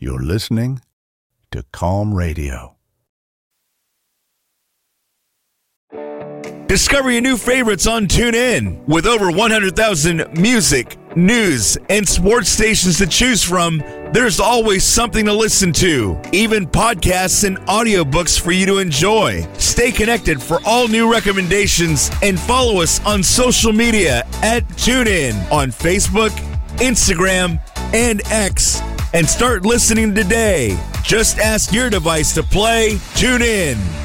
You're listening to Calm Radio. Discover your new favorites on TuneIn. With over 100,000 music, news, and sports stations to choose from, there's always something to listen to. Even podcasts and audiobooks for you to enjoy. Stay connected for all new recommendations and follow us on social media at TuneIn on Facebook, Instagram, and X. And start listening today. Just ask your device to play TuneIn.